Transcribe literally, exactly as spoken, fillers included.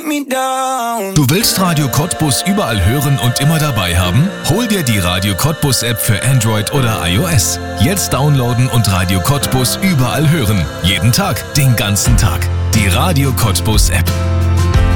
me down. Du willst Radio Cottbus überall hören und immer dabei haben? Hol dir die Radio Cottbus App für Android oder iOS. Jetzt downloaden und Radio Cottbus überall hören. Jeden Tag, den ganzen Tag. Die Radio Cottbus App.